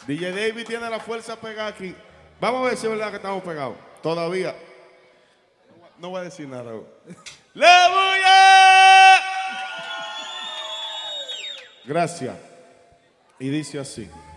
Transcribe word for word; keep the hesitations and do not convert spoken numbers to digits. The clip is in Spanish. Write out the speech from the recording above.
D J David tiene la fuerza pegada aquí. Vamos a ver si es verdad que estamos pegados. Todavía. No voy a decir nada. ¡Le voy a! Gracias. Y dice así.